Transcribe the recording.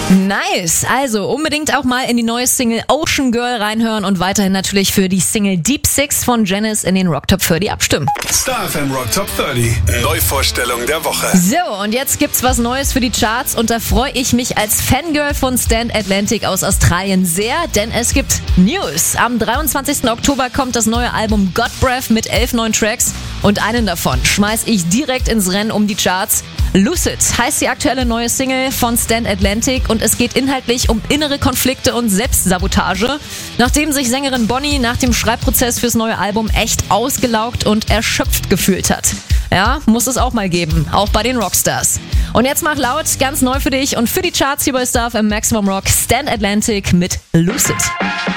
Nice, also unbedingt auch mal in die neue Single Ocean Girl reinhören und weiterhin natürlich für die Single Deep Six von Janice in den Rock Top 30 abstimmen. Star FM Rock Top 30. Neuvorstellung der Woche. So, und jetzt gibt's was Neues für die Charts und da freue ich mich als Fangirl von Stand Atlantic aus Australien sehr, denn es gibt News. Am 23. Oktober kommt das neue Album God Breath mit 11 neuen Tracks und einen davon schmeiß ich direkt ins Rennen um die Charts. Lucid heißt die aktuelle neue Single von Stand Atlantic und es geht inhaltlich um innere Konflikte und Selbstsabotage, nachdem sich Sängerin Bonnie nach dem Schreibprozess fürs neue Album echt ausgelaugt und erschöpft gefühlt hat. Ja, muss es auch mal geben, auch bei den Rockstars. Und jetzt mach laut, ganz neu für dich und für die Charts hier bei Star FM Maximum Rock, Stand Atlantic mit Lucid.